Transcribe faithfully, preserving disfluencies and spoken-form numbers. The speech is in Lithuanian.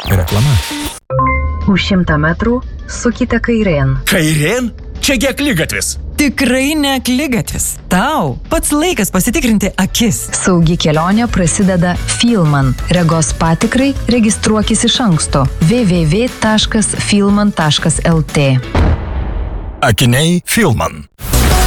Reklama. Už šimtą metrų sukite kairėn. Kairėn? Čiagi akligatvis. Tikrai ne akligatvis. Tau pats laikas pasitikrinti akis. Saugi kelionė prasideda Filman. Regos patikrai registruokis iš anksto. w w w taškas filman taškas l t. Akiniai Filman.